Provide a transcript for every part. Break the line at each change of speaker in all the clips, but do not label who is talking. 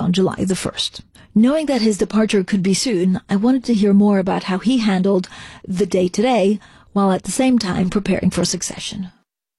on July the 1st. Knowing that his departure could be soon, I wanted to hear more about how he handled the day-to-day while at the same time preparing for succession.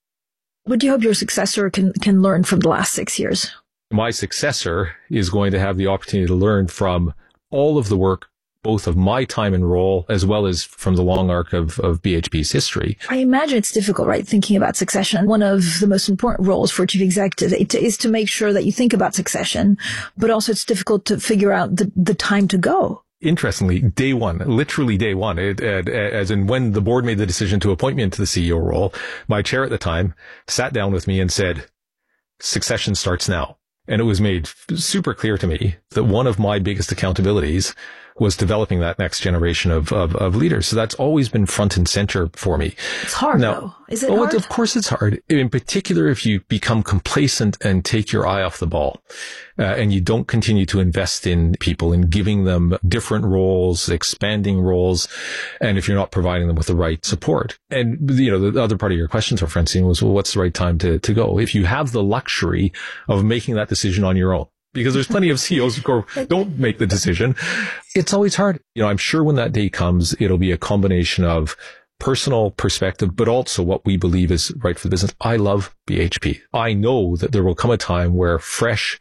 What do you hope your successor can learn from the last 6 years?
My successor is going to have the opportunity to learn from all of the work, both of my time and role, as well as from the long arc of BHP's history.
I imagine it's difficult, right, thinking about succession. One of the most important roles for a chief executive is to make sure that you think about succession, but also it's difficult to figure out the time to go.
Interestingly, day one, literally day one, as in when the board made the decision to appoint me into the CEO role, my chair at the time sat down with me and said, succession starts now. And it was made super clear to me that one of my biggest accountabilities was developing that next generation of leaders. So that's always been front and center for me.
It's hard, though. Is it hard?
Of course it's hard. In particular, if you become complacent and take your eye off the ball, and you don't continue to invest in people and giving them different roles, expanding roles, and if you're not providing them with the right support. And, the other part of your question, Francine, was, well, what's the right time to go? If you have the luxury of making that decision on your own, because there's plenty of CEOs who don't make the decision. It's always hard. I'm sure when that day comes, it'll be a combination of personal perspective, but also what we believe is right for the business. I love BHP. I know that there will come a time where fresh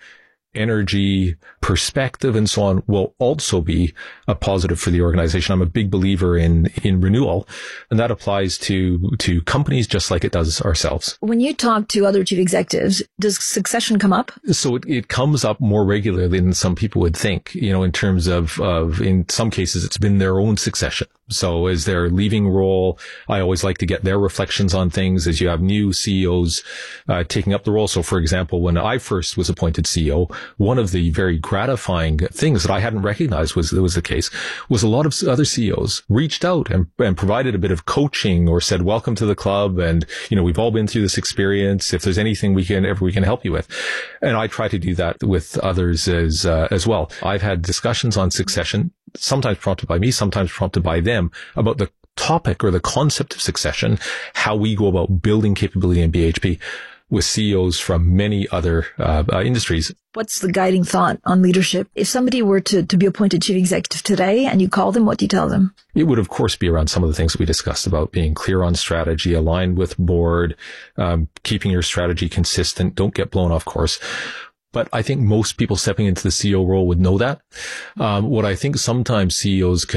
energy, perspective, and so on will also be a positive for the organization. I'm a big believer in renewal, and that applies to companies just like it does ourselves.
When you talk to other chief executives, does succession come up?
So it comes up more regularly than some people would think, in terms of in some cases, it's been their own succession. So as they're leaving role, I always like to get their reflections on things as you have new CEOs taking up the role. So for example, when I first was appointed CEO, one of the very gratifying things that I hadn't recognized was the case was a lot of other CEOs reached out and provided a bit of coaching or said, welcome to the club. And, we've all been through this experience. If there's anything we can help you with. And I try to do that with others as well. I've had discussions on succession, sometimes prompted by me, sometimes prompted by them, about the topic or the concept of succession, how we go about building capability in BHP with CEOs from many other industries.
What's the guiding thought on leadership? If somebody were to be appointed chief executive today and you call them, what do you tell them?
It would, of course, be around some of the things that we discussed about being clear on strategy, aligned with board, keeping your strategy consistent, don't get blown off course. But I think most people stepping into the CEO role would know that. What I think sometimes CEOs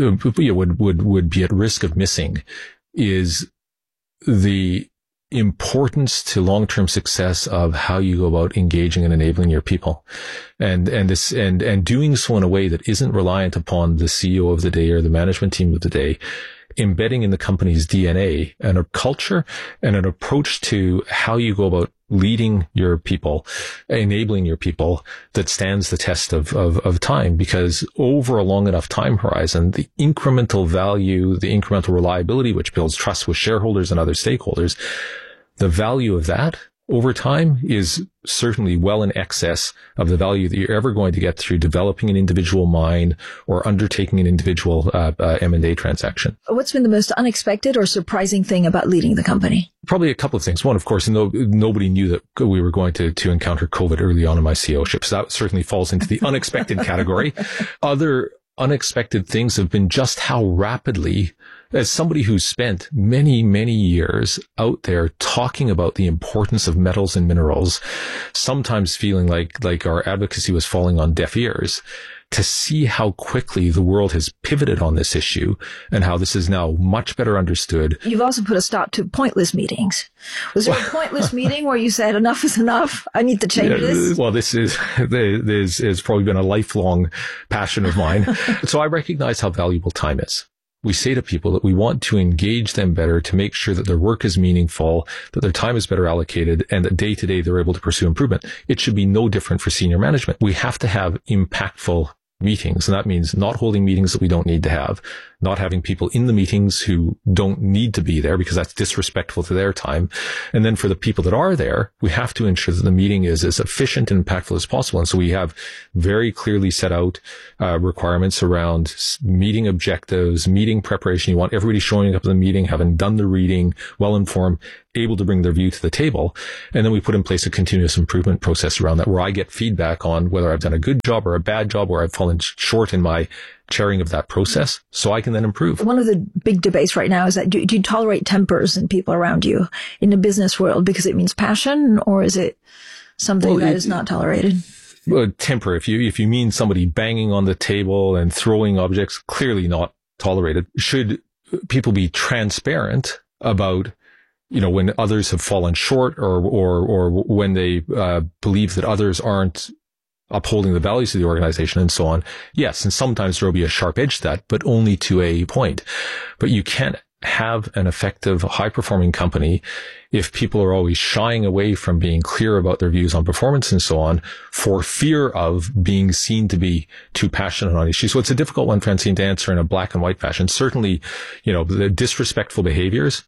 would be at risk of missing is the importance to long-term success of how you go about engaging and enabling your people, and doing so in a way that isn't reliant upon the CEO of the day or the management team of the day, embedding in the company's DNA and a culture and an approach to how you go about leading your people, enabling your people that stands the test of time. Because over a long enough time horizon, the incremental value, the incremental reliability, which builds trust with shareholders and other stakeholders, the value of that over time is certainly well in excess of the value that you're ever going to get through developing an individual mine or undertaking an individual M&A transaction.
What's been the most unexpected or surprising thing about leading the company?
Probably a couple of things. One, of course, nobody knew that we were going to encounter COVID early on in my CEOship. So that certainly falls into the unexpected category. Other unexpected things have been just how rapidly, as somebody who's spent many, many years out there talking about the importance of metals and minerals, sometimes feeling like our advocacy was falling on deaf ears, to see how quickly the world has pivoted on this issue and how this is now much better understood.
You've also put a stop to pointless meetings. Was there a pointless meeting where you said, enough is enough, I need to change this?
Well, this is probably been a lifelong passion of mine. So I recognize how valuable time is. We say to people that we want to engage them better to make sure that their work is meaningful, that their time is better allocated, and that day to day they're able to pursue improvement. It should be no different for senior management. We have to have impactful meetings, and that means not holding meetings that we don't need to have, not having people in the meetings who don't need to be there because that's disrespectful to their time. And then for the people that are there, we have to ensure that the meeting is as efficient and impactful as possible. And so we have very clearly set out requirements around meeting objectives, meeting preparation. You want everybody showing up at the meeting, having done the reading, well-informed, able to bring their view to the table. And then we put in place a continuous improvement process around that where I get feedback on whether I've done a good job or a bad job, where I've fallen short in my chairing of that process, so I can then improve.
One of the big debates right now is that do you tolerate tempers in people around you in the business world because it means passion, or is it something that is not tolerated?
Temper, if you mean somebody banging on the table and throwing objects, clearly not tolerated. Should people be transparent about when others have fallen short or when they believe that others aren't upholding the values of the organization and so on? Yes. And sometimes there will be a sharp edge to that, but only to a point. But you can't have an effective, high-performing company if people are always shying away from being clear about their views on performance and so on for fear of being seen to be too passionate on issues. So it's a difficult one, Francine, to answer in a black and white fashion. Certainly, the disrespectful behaviors,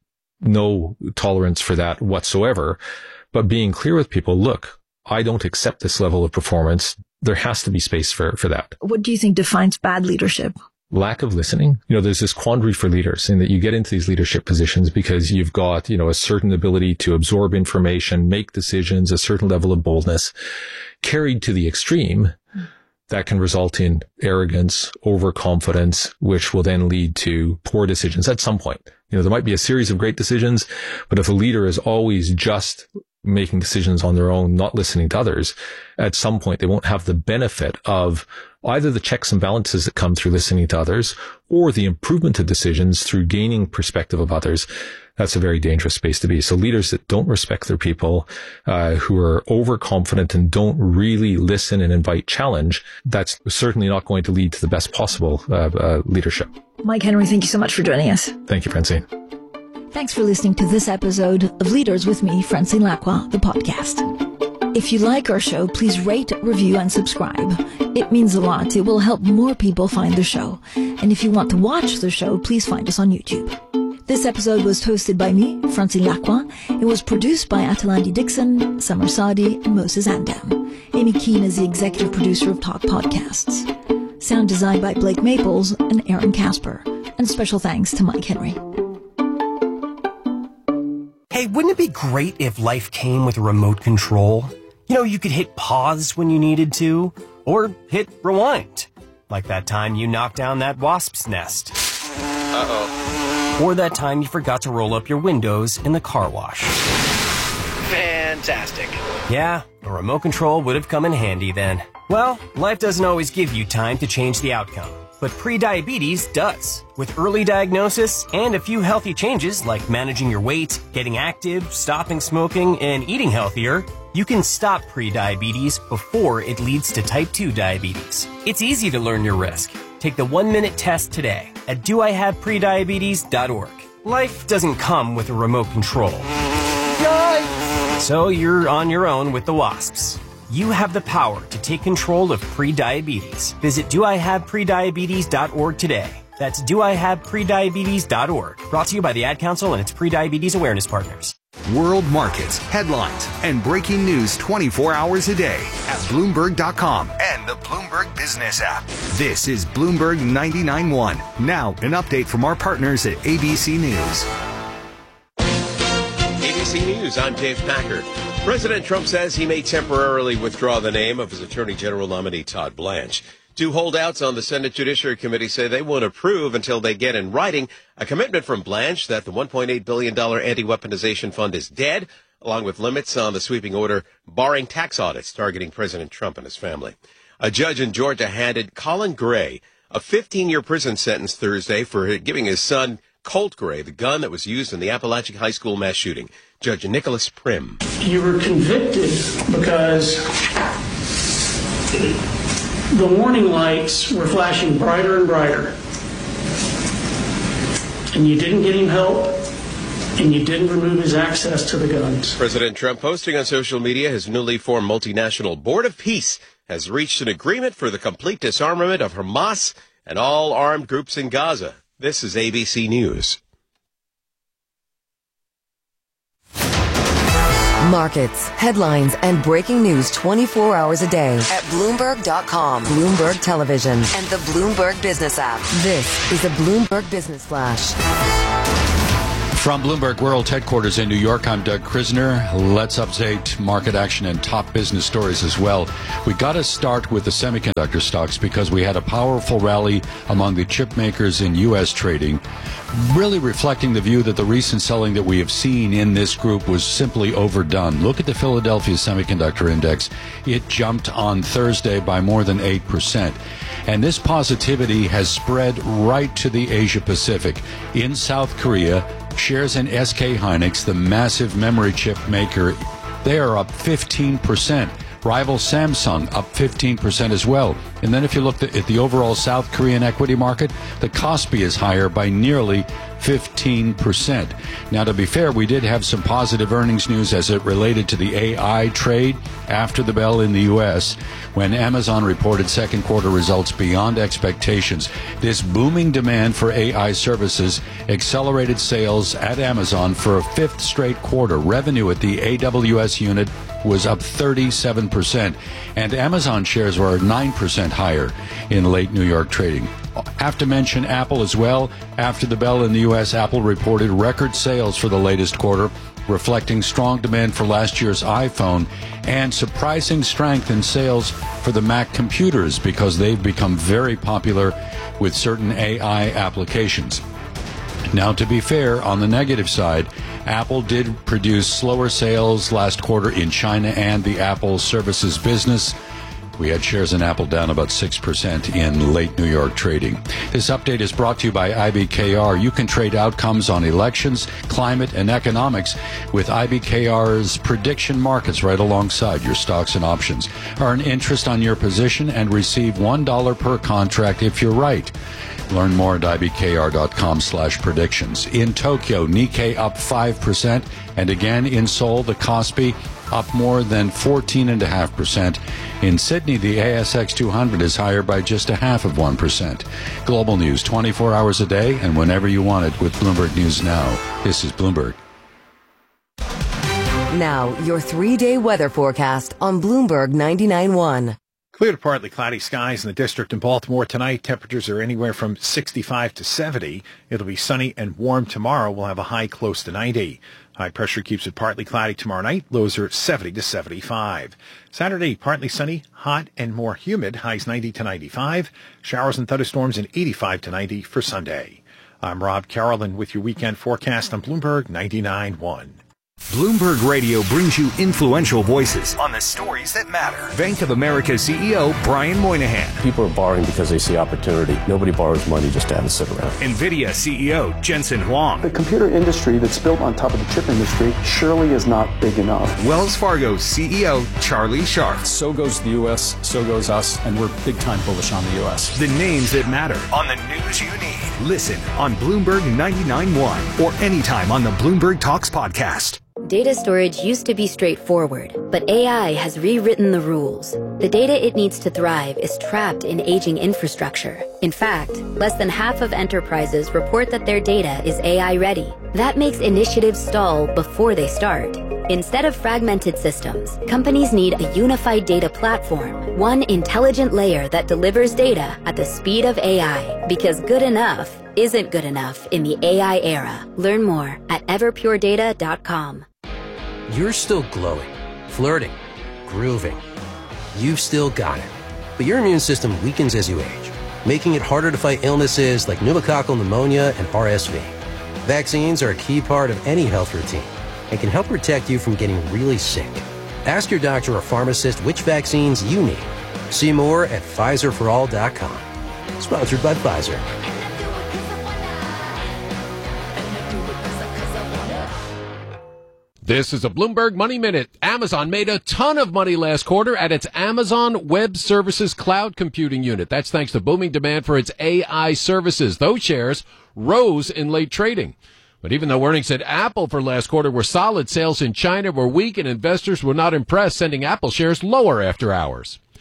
no tolerance for that whatsoever. But being clear with people, look, I don't accept this level of performance. There has to be space for that.
What do you think defines bad leadership?
Lack of listening. There's this quandary for leaders in that you get into these leadership positions because you've got, a certain ability to absorb information, make decisions, a certain level of boldness. Carried to the extreme, that can result in arrogance, overconfidence, which will then lead to poor decisions at some point. There might be a series of great decisions, but if a leader is always just making decisions on their own, not listening to others, at some point they won't have the benefit of either the checks and balances that come through listening to others or the improvement of decisions through gaining perspective of others. That's a very dangerous space to be. So leaders that don't respect their people, who are overconfident and don't really listen and invite challenge, that's certainly not going to lead to the best possible leadership.
Mike Henry, thank you so much for joining us.
Thank you, Francine.
Thanks for listening to this episode of Leaders with me, Francine Lacqua, the podcast. If you like our show, please rate, review, and subscribe. It means a lot. It will help more people find the show. And if you want to watch the show, please find us on YouTube. This episode was hosted by me, Francine Lacqua. It was produced by Atalandi Dixon, Summer Sadi, and Moses Andam. Amy Keane is the executive producer of Talk Podcasts. Sound design by Blake Maples and Aaron Casper. And special thanks to Mike Henry.
Hey, wouldn't it be great if life came with a remote control? You could hit pause when you needed to, or hit rewind. Like that time you knocked down that wasp's nest.
Uh-oh.
Or that time you forgot to roll up your windows in the car wash.
Fantastic.
Yeah, a remote control would have come in handy then. Well, life doesn't always give you time to change the outcome. But prediabetes does. With early diagnosis and a few healthy changes like managing your weight, getting active, stopping smoking, and eating healthier, you can stop prediabetes before it leads to type 2 diabetes. It's easy to learn your risk. Take the 1-minute test today at doihaveprediabetes.org. Life doesn't come with a remote control. Yikes! So you're on your own with the wasps. You have the power to take control of prediabetes. Visit doihaveprediabetes.org today. That's doihaveprediabetes.org. Brought to you by the Ad Council and its prediabetes awareness partners.
World markets, headlines, and breaking news 24 hours a day at Bloomberg.com and the Bloomberg Business app. This is Bloomberg 99.1. Now, an update from our partners at ABC News.
ABC News, I'm Dave Packer. President Trump says he may temporarily withdraw the name of his Attorney General nominee, Todd Blanche. Two holdouts on the Senate Judiciary Committee say they won't approve until they get in writing a commitment from Blanche that the $1.8 billion anti-weaponization fund is dead, along with limits on the sweeping order barring tax audits targeting President Trump and his family. A judge in Georgia handed Colin Gray a 15-year prison sentence Thursday for giving his son Colt Gray the gun that was used in the Appalachian High School mass shooting. Judge Nicholas Prim.
You were convicted because the warning lights were flashing brighter and brighter. And you didn't get him help, and you didn't remove his access to the guns.
President Trump posting on social media his newly formed multinational Board of Peace has reached an agreement for the complete disarmament of Hamas and all armed groups in Gaza. This is ABC News.
Markets, headlines, and breaking news 24 hours a day at Bloomberg.com, Bloomberg Television, and the Bloomberg Business app. This is a Bloomberg Business Flash.
From Bloomberg World Headquarters in New York, I'm Doug Krisner. Let's update market action and top business stories as well. We got to start with the semiconductor stocks because we had a powerful rally among the chip makers in U.S. trading, really reflecting the view that the recent selling that we have seen in this group was simply overdone. Look at the Philadelphia Semiconductor Index. It jumped on Thursday by more than 8%. And this positivity has spread right to the Asia Pacific. In South Korea, shares in SK Hynix, the massive memory chip maker, they are up 15%. Rival Samsung up 15% as well. And then if you look at the overall South Korean equity market, the Kospi is higher by nearly 15%. Now, to be fair, we did have some positive earnings news as it related to the AI trade after the bell in the U.S. when Amazon reported second quarter results beyond expectations. This booming demand for AI services accelerated sales at Amazon for a fifth straight quarter. Revenue at the AWS unit was up 37%, and Amazon shares were 9% higher in late New York trading. I have to mention Apple as well. After the bell in the U.S., Apple reported record sales for the latest quarter, reflecting strong demand for last year's iPhone and surprising strength in sales for the Mac computers because they've become very popular with certain AI applications. Now, to be fair, on the negative side, Apple did produce slower sales last quarter in China and the Apple services business. We had shares in Apple down about 6% in late New York trading. This update is brought to you by IBKR. You can trade outcomes on elections, climate, and economics with IBKR's prediction markets right alongside your stocks and options. Earn interest on your position and receive $1 per contract if you're right. Learn more at ibkr.com/predictions. In Tokyo, Nikkei up 5%, and again in Seoul, the Kospi up more than 14.5%. In Sydney, the ASX 200 is higher by just 0.5%. Global news 24 hours a day and whenever you want it with Bloomberg News Now. This is Bloomberg.
Now, your 3-day weather forecast on Bloomberg 99.1.
Clear to partly cloudy skies in the district in Baltimore tonight. Temperatures are anywhere from 65 to 70. It'll be sunny and warm tomorrow. We'll have a high close to 90. High pressure keeps it partly cloudy tomorrow night. Lows are 70 to 75. Saturday, partly sunny, hot and more humid. Highs 90 to 95. Showers and thunderstorms in 85 to 90 for Sunday. I'm Rob Carolyn with your weekend forecast on Bloomberg 99.1.
Bloomberg Radio brings you influential voices on the stories that matter. Bank of America CEO Brian Moynihan.
People are borrowing because they see opportunity. Nobody borrows money just to have it sit around.
NVIDIA CEO Jensen Huang.
The computer industry that's built on top of the chip industry surely is not big enough.
Wells Fargo CEO Charlie Scharf.
So goes the U.S., so goes us, and we're big time bullish on the U.S.
The names that matter on the news you need. Listen on Bloomberg 99.1 or anytime on the Bloomberg Talks podcast.
Data storage used to be straightforward, but AI has rewritten the rules. The data it needs to thrive is trapped in aging infrastructure. In fact, less than half of enterprises report that their data is AI ready. That makes initiatives stall before they start. Instead of fragmented systems, companies need a unified data platform, one intelligent layer that delivers data at the speed of AI, because good enough isn't good enough in the AI era. Learn more at everpuredata.com.
You're still glowing, flirting, grooving. You've still got it. But your immune system weakens as you age, making it harder to fight illnesses like pneumococcal pneumonia and RSV. Vaccines are a key part of any health routine and can help protect you from getting really sick. Ask your doctor or pharmacist which vaccines you need. See more at PfizerForAll.com. Sponsored by Pfizer.
This is a Bloomberg Money Minute. Amazon made a ton of money last quarter at its Amazon Web Services cloud computing unit. That's thanks to booming demand for its AI services. Those shares rose in late trading. But even though earnings at Apple for last quarter were solid, sales in China were weak and investors were not impressed, sending Apple shares lower after hours.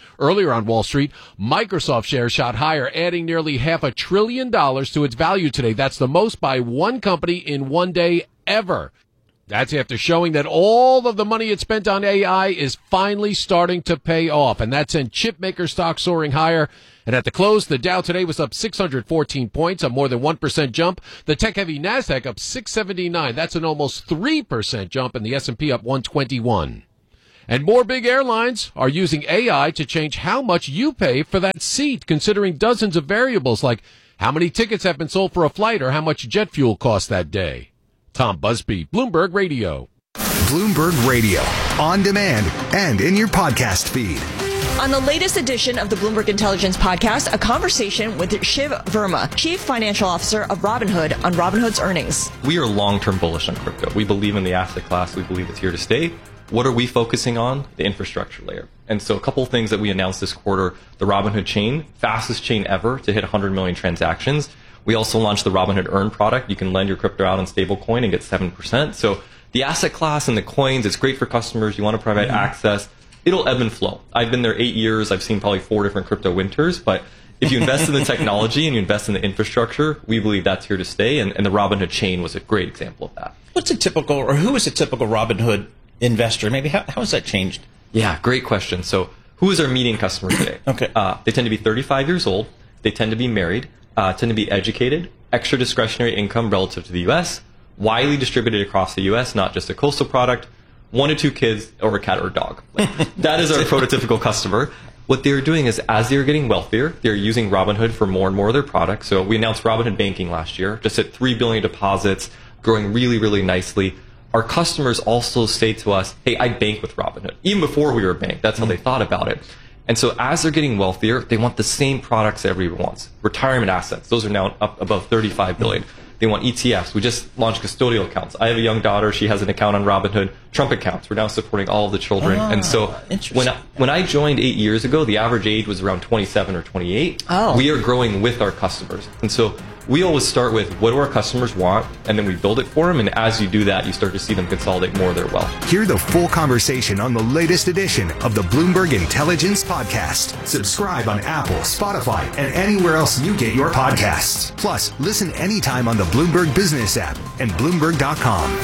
Earlier on Wall Street, Microsoft shares shot higher, adding nearly $500 billion to its value today. That's the most by one company in one day ever. That's after showing that all of the money it spent on AI is finally starting to pay off. And that sent chipmaker stocks soaring higher. And at the close, the Dow today was up 614 points, a more than 1% jump. The tech-heavy NASDAQ up 679. That's an almost 3% jump, and the S&P up 121. And more big airlines are using AI to change how much you pay for that seat, considering dozens of variables like how many tickets have been sold for a flight or how much jet fuel cost that day. Tom Busby, Bloomberg Radio.
Bloomberg Radio, on demand and in your podcast feed.
On the latest edition of the Bloomberg Intelligence Podcast, a conversation with Shiv Verma, Chief Financial Officer of Robinhood, on Robinhood's earnings.
We are long-term bullish on crypto. We believe in the asset class. We believe it's here to stay. What are we focusing on? The infrastructure layer. And so a couple of things that we announced this quarter, the Robinhood chain, fastest chain ever to hit 100 million transactions. We also launched the Robinhood Earn product. You can lend your crypto out in stablecoin and get 7%. So the asset class and the coins, it's great for customers. You want to provide access. It'll ebb and flow. I've been there 8 years. I've seen probably 4 different crypto winters. But if you invest in the technology and you invest in the infrastructure, we believe that's here to stay. And the Robinhood chain was a great example of that.
Who is a typical Robinhood investor? Maybe how has that changed?
Yeah, great question. So who is our median customer today?
Okay.
They tend to be 35 years old. They tend to be married, tend to be educated, extra discretionary income relative to the U.S., widely distributed across the U.S., not just a coastal product, 1 to 2 kids or a cat or a dog. That is our prototypical customer. What they're doing is, as they're getting wealthier, they're using Robinhood for more and more of their products. So we announced Robinhood Banking last year, just at $3 billion deposits, growing really, really nicely. Our customers also say to us, hey, I bank with Robinhood. Even before we were a bank, that's how they thought about it. And so as they're getting wealthier, they want the same products that everyone wants. Retirement assets, those are now up above $35 billion. They want ETFs. We just launched custodial accounts. I have a young daughter. She has an account on Robinhood. Trump accounts. We're now supporting all of the children. And so when I joined 8 years ago, the average age was around 27 or 28. We are growing with our customers. And so we always start with what do our customers want, and then we build it for them. And as you do that, you start to see them consolidate more of their wealth.
Hear the full conversation on the latest edition of the Bloomberg Intelligence Podcast. Subscribe on Apple, Spotify, and anywhere else you get your podcasts. Plus, listen anytime on the Bloomberg Business app and Bloomberg.com.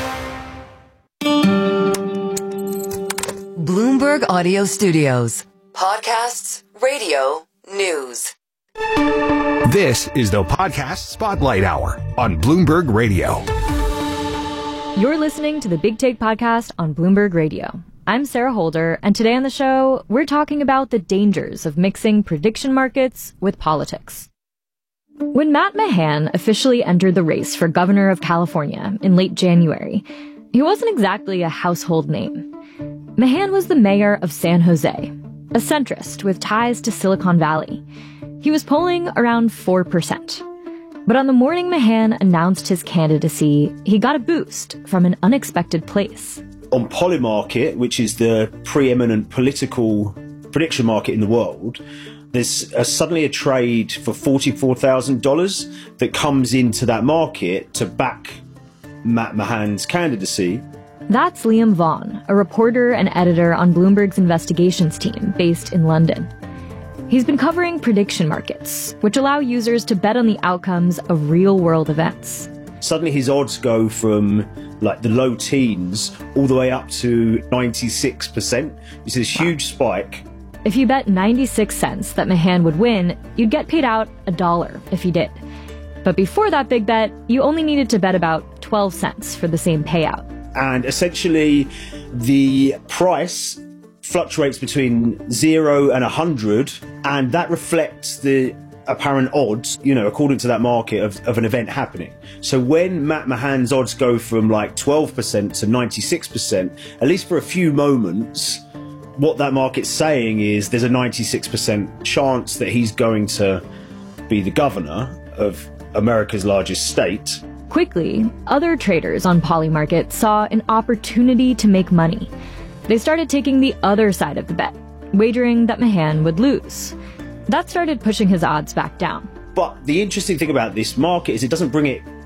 Bloomberg Audio Studios. Podcasts, radio, news.
This is the Podcast Spotlight Hour on Bloomberg Radio.
You're listening to the Big Take Podcast on Bloomberg Radio. I'm Sarah Holder, and today on the show, we're talking about the dangers of mixing prediction markets with politics. When Matt Mahan officially entered the race for governor of California in late January, he wasn't exactly a household name. Mahan was the mayor of San Jose, a centrist with ties to Silicon Valley. He was polling around 4%. But on the morning Mahan announced his candidacy, he got a boost from an unexpected place.
On Polymarket, which is the preeminent political prediction market in the world, there's suddenly a trade for $44,000 that comes into that market to back Matt Mahan's candidacy.
That's Liam Vaughan, a reporter and editor on Bloomberg's investigations team based in London. He's been covering prediction markets, which allow users to bet on the outcomes of real-world events.
Suddenly his odds go from like the low teens all the way up to 96%. It's this huge spike.
If you bet 96 cents that Mahan would win, you'd get paid out $1 if he did. But before that big bet, you only needed to bet about 12 cents for the same payout.
And essentially, the price fluctuates between 0 and 100, and that reflects the apparent odds, according to that market of an event happening. So when Matt Mahan's odds go from like 12% to 96%, at least for a few moments, what that market's saying is there's a 96% chance that he's going to be the governor of America's largest state.
Quickly, other traders on Polymarket saw an opportunity to make money. They started taking the other side of the bet, wagering that Mahan would lose. That started pushing his odds back down.
But the interesting thing about this market is it doesn't bring it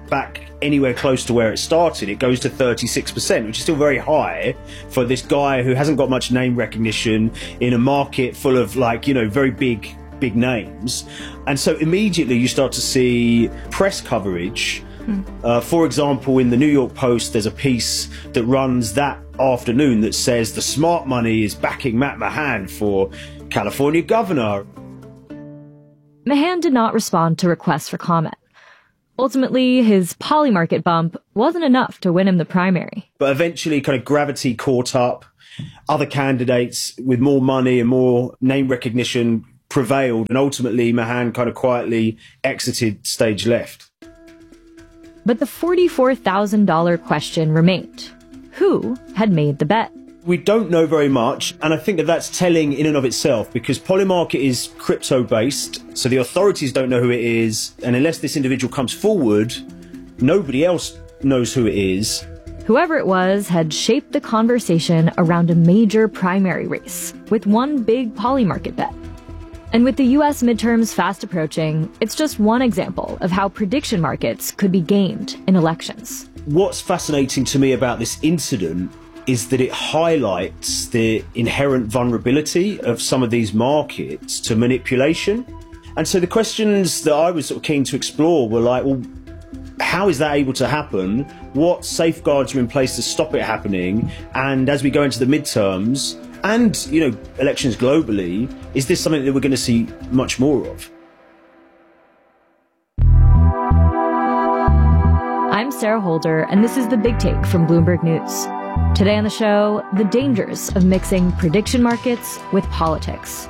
back anywhere close to where it started. It goes to 36%, which is still very high for this guy who hasn't got much name recognition in a market full of very big names. And so immediately you start to see press coverage. For example, in the New York Post, there's a piece that runs that afternoon that says the smart money is backing Matt Mahan for California governor.
Mahan did not respond to requests for comment. Ultimately, his Polymarket bump wasn't enough to win him the primary.
But eventually kind of gravity caught up. Other candidates with more money and more name recognition prevailed, and ultimately Mahan kind of quietly exited stage left.
But the $44,000 question remained. Who had made the bet?
We don't know very much, and I think that that's telling in and of itself, because Polymarket is crypto-based, so the authorities don't know who it is, and unless this individual comes forward, nobody else knows who it is.
Whoever it was had shaped the conversation around a major primary race, with one big Polymarket bet. And with the U.S. midterms fast approaching, it's just one example of how prediction markets could be gamed in elections.
What's fascinating to me about this incident is that it highlights the inherent vulnerability of some of these markets to manipulation. And so the questions that I was sort of keen to explore were like, well, how is that able to happen? What safeguards are in place to stop it happening? And as we go into the midterms and, elections globally, is this something that we're going to see much more of?
I'm Sarah Holder, and this is The Big Take from Bloomberg News. Today on the show, the dangers of mixing prediction markets with politics.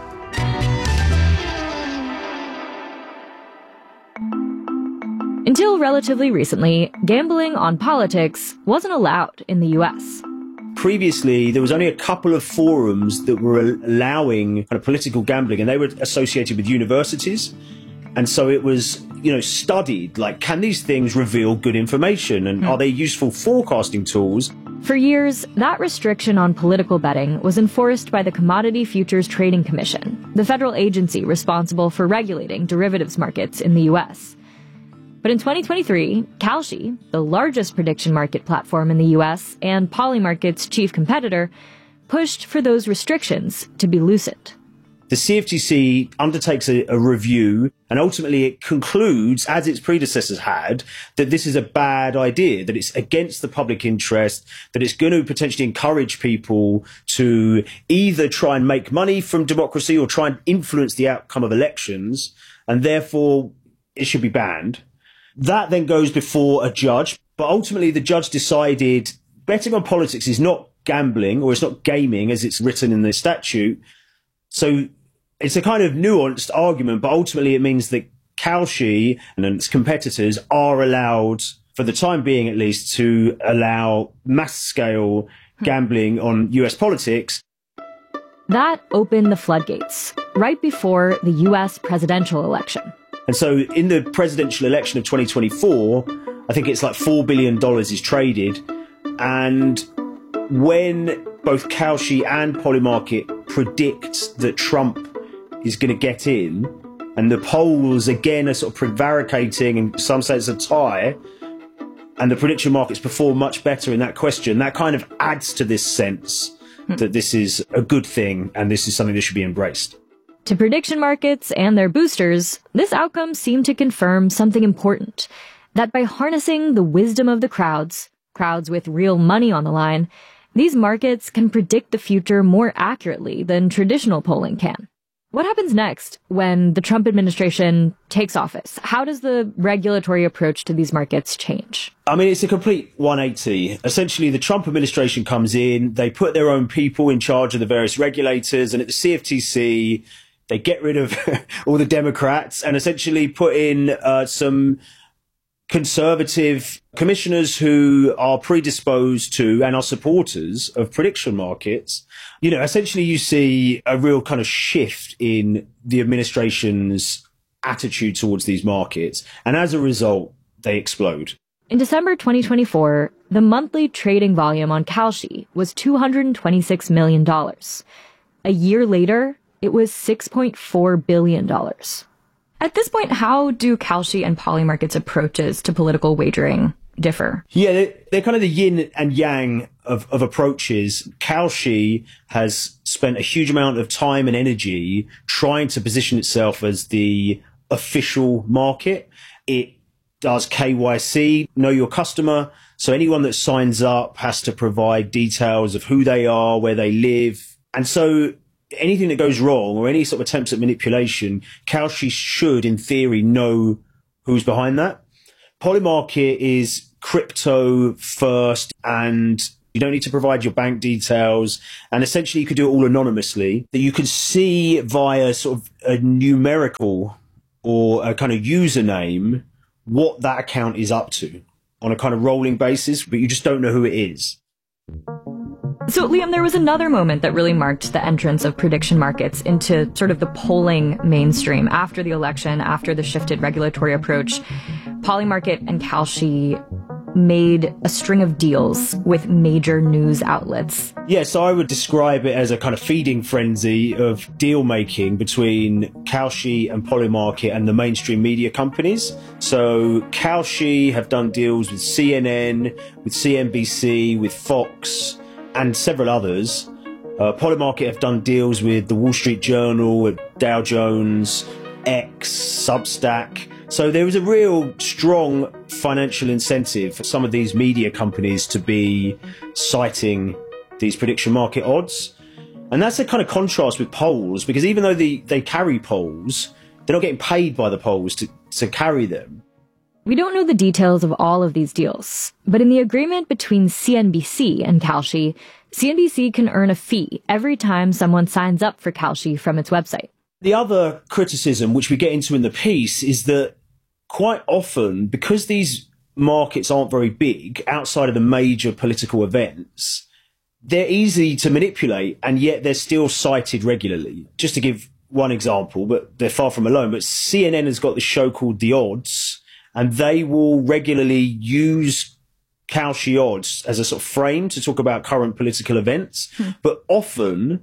Until relatively recently, gambling on politics wasn't allowed in the US.
Previously, there was only a couple of forums that were allowing kind of political gambling, and they were associated with universities. And so it was, studied, like, can these things reveal good information? And are they useful forecasting tools?
For years, that restriction on political betting was enforced by the Commodity Futures Trading Commission, the federal agency responsible for regulating derivatives markets in the U.S. But in 2023, Kalshi, the largest prediction market platform in the U.S. and Polymarket's chief competitor, pushed for those restrictions to be loosened.
The CFTC undertakes a review, and ultimately it concludes, as its predecessors had, that this is a bad idea, that it's against the public interest, that it's going to potentially encourage people to either try and make money from democracy or try and influence the outcome of elections, and therefore it should be banned. That then goes before a judge, but ultimately the judge decided betting on politics is not gambling, or it's not gaming as it's written in the statute. So it's a kind of nuanced argument, but ultimately it means that Kalshi and its competitors are allowed, for the time being at least, to allow mass-scale gambling on US politics.
That opened the floodgates right before the US presidential election.
And so in the presidential election of 2024, I think it's like $4 billion is traded. And when both Kalshi and Polymarket predict that Trump is going to get in, and the polls again are sort of prevaricating, in some sense a tie, and the prediction markets perform much better in that question, that kind of adds to this sense that this is a good thing and this is something that should be embraced.
To prediction markets and their boosters, this outcome seemed to confirm something important, that by harnessing the wisdom of the crowds with real money on the line, these markets can predict the future more accurately than traditional polling can. What happens next when the Trump administration takes office? How does the regulatory approach to these markets change?
I mean, it's a complete 180. Essentially, the Trump administration comes in, they put their own people in charge of the various regulators, and at the CFTC, they get rid of all the Democrats and essentially put in some conservative commissioners who are predisposed to and are supporters of prediction markets. Essentially you see a real kind of shift in the administration's attitude towards these markets. And as a result, they explode.
In December 2024, the monthly trading volume on Kalshi was $226 million. A year later, it was $6.4 billion. At this point, how do Kalshi and Polymarket's approaches to political wagering differ?
Yeah, they're kind of the yin and yang of approaches. Kalshi has spent a huge amount of time and energy trying to position itself as the official market. It does KYC, know your customer. So anyone that signs up has to provide details of who they are, where they live. And so anything that goes wrong or any sort of attempts at manipulation, Kalshi should, in theory, know who's behind that. Polymarket is crypto first, and you don't need to provide your bank details. And essentially, you could do it all anonymously. That you could see via sort of a numerical or a kind of username what that account is up to on a kind of rolling basis, but you just don't know who it is.
So, Liam, there was another moment that really marked the entrance of prediction markets into sort of the polling mainstream after the election, after the shifted regulatory approach. Polymarket and Kalshi made a string of deals with major news outlets.
Yeah, so I would describe it as a kind of feeding frenzy of deal making between Kalshi and Polymarket and the mainstream media companies. So Kalshi have done deals with CNN, with CNBC, with Fox, and several others. Polymarket have done deals with the Wall Street Journal, Dow Jones, X, Substack. So there was a real strong financial incentive for some of these media companies to be citing these prediction market odds. And that's a kind of contrast with polls, because even though they carry polls, they're not getting paid by the polls to carry them.
We don't know the details of all of these deals, but in the agreement between CNBC and Kalshi, CNBC can earn a fee every time someone signs up for Kalshi from its website.
The other criticism, which we get into in the piece, is that quite often, because these markets aren't very big outside of the major political events, they're easy to manipulate, and yet they're still cited regularly. Just to give one example, but they're far from alone, but CNN has got this show called The Odds, and they will regularly use Kalshi odds as a sort of frame to talk about current political events. But often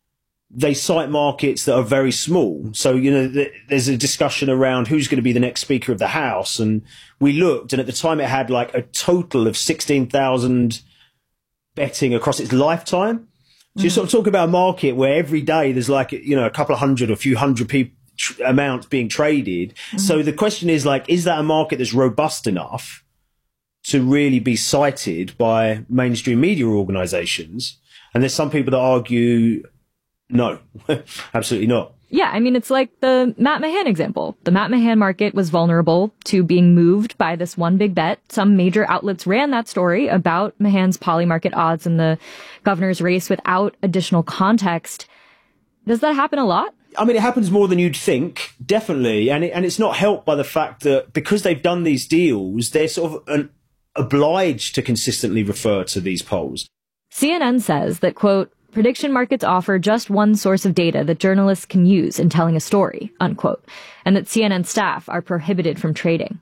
they cite markets that are very small. So, there's a discussion around who's going to be the next Speaker of the House. And we looked, and at the time it had like a total of 16,000 betting across its lifetime. So you sort of talk about a market where every day there's like, a couple of hundred or a few hundred people amounts being traded. So the question is like, is that a market that's robust enough to really be cited by mainstream media organizations? And there's some people that argue, no, absolutely not.
Yeah, I mean, it's like the Matt Mahan example. The Matt Mahan market was vulnerable to being moved by this one big bet. Some major outlets ran that story about Mahan's Polymarket odds in the governor's race without additional context. Does that happen a lot?
I mean, it happens more than you'd think, definitely. And it's not helped by the fact that because they've done these deals, they're sort of obliged to consistently refer to these polls.
CNN says that, quote, prediction markets offer just one source of data that journalists can use in telling a story, unquote, and that CNN staff are prohibited from trading.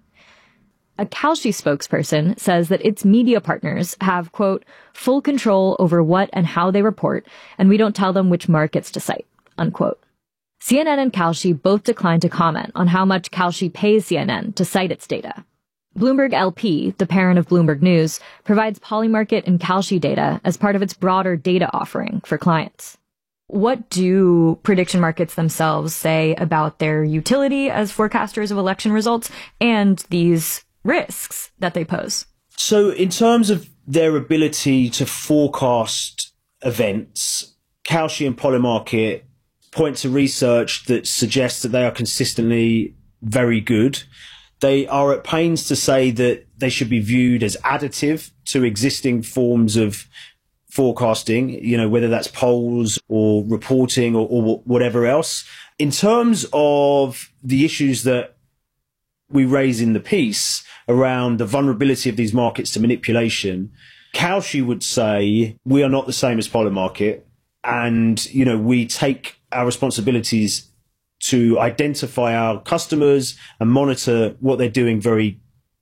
A Kalshi spokesperson says that its media partners have, quote, full control over what and how they report, and we don't tell them which markets to cite, unquote. CNN and Kalshi both declined to comment on how much Kalshi pays CNN to cite its data. Bloomberg LP, the parent of Bloomberg News, provides Polymarket and Kalshi data as part of its broader data offering for clients. What do prediction markets themselves say about their utility as forecasters of election results and these risks that they pose?
So in terms of their ability to forecast events, Kalshi and Polymarket point to research that suggests that they are consistently very good. They are at pains to say that they should be viewed as additive to existing forms of forecasting, whether that's polls or reporting or whatever else. In terms of the issues that we raise in the piece around the vulnerability of these markets to manipulation, Kalshi would say we are not the same as Polymarket, and, we take our responsibilities to identify our customers and monitor what they're doing very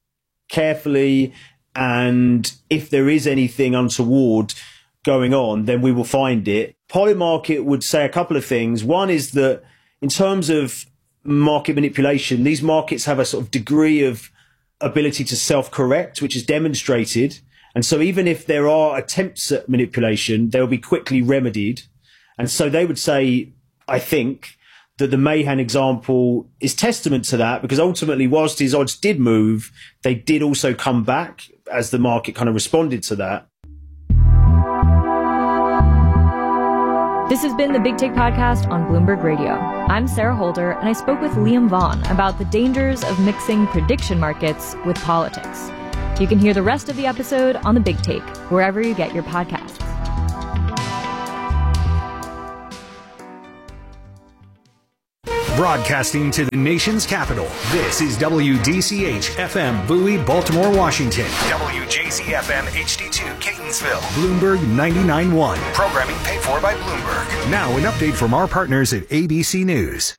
carefully. And if there is anything untoward going on, then we will find it. Polymarket would say a couple of things. One is that in terms of market manipulation. These markets have a sort of degree of ability to self-correct, which is demonstrated. And so even if there are attempts at manipulation, they'll be quickly remedied. And so they would say, I think, that the Mahan example is testament to that, because ultimately, whilst his odds did move, they did also come back as the market kind of responded to that.
This has been the Big Take Podcast on Bloomberg Radio. I'm Sarah Holder, and I spoke with Liam Vaughn about the dangers of mixing prediction markets with politics. You can hear the rest of the episode on the Big Take, wherever you get your podcasts.
Broadcasting to the nation's capital, this is WDCH-FM, Bowie, Baltimore, Washington. WJZ-FM, HD2, Catonsville. Bloomberg 99.1. Programming paid for by Bloomberg. Now an update from our partners at ABC News.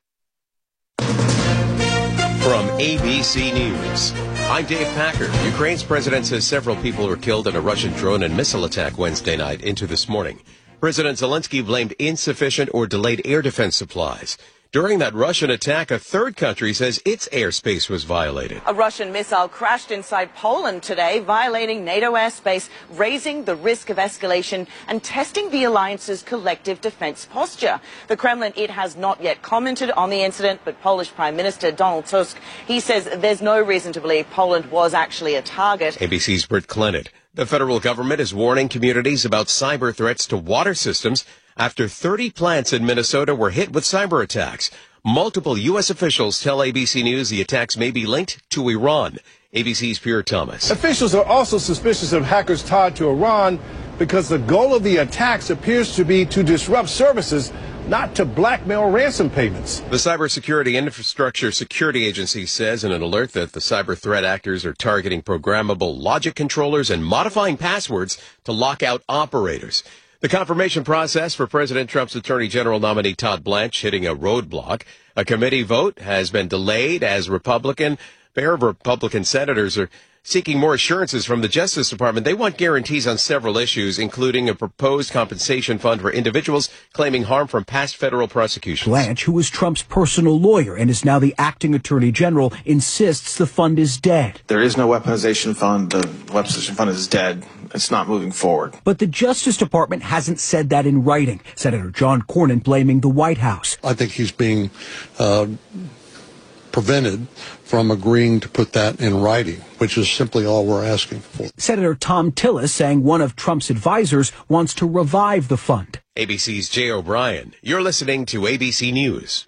From ABC News, I'm Dave Packer. Ukraine's president says several people were killed in a Russian drone and missile attack Wednesday night into this morning. President Zelensky blamed insufficient or delayed air defense supplies. During that Russian attack, a third country says its airspace was violated.
A Russian missile crashed inside Poland today, violating NATO airspace, raising the risk of escalation and testing the alliance's collective defense posture. The Kremlin, it has not yet commented on the incident, but Polish Prime Minister Donald Tusk, he says there's no reason to believe Poland was actually a target.
ABC's Britt Clennett. The federal government is warning communities about cyber threats to water systems after 30 plants in Minnesota were hit with cyber attacks. Multiple U.S. officials tell ABC News the attacks may be linked to Iran. ABC's Pierre Thomas.
Officials are also suspicious of hackers tied to Iran because the goal of the attacks appears to be to disrupt services, not to blackmail ransom payments.
The Cybersecurity Infrastructure Security Agency says in an alert that the cyber threat actors are targeting programmable logic controllers and modifying passwords to lock out operators. The confirmation process for President Trump's Attorney General nominee Todd Blanche hitting a roadblock. A committee vote has been delayed as a pair of Republican senators are seeking more assurances from the Justice Department. They want guarantees on several issues, including a proposed compensation fund for individuals claiming harm from past federal prosecutions.
Blanche, who was Trump's personal lawyer and is now the acting attorney general, insists the fund is dead.
There is no weaponization fund. The weaponization fund is dead. It's not moving forward.
But the Justice Department hasn't said that in writing. Senator John Cornyn blaming the White House.
I think he's being prevented from agreeing to put that in writing, which is simply all we're asking for.
Senator Tom Tillis saying one of Trump's advisors wants to revive the fund.
ABC's Jay O'Brien. You're listening to ABC News.